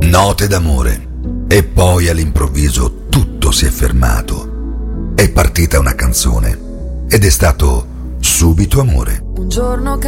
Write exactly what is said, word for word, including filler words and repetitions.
Note d'amore. E poi all'improvviso tutto si è fermato. È partita una canzone ed è stato subito amore. Un giorno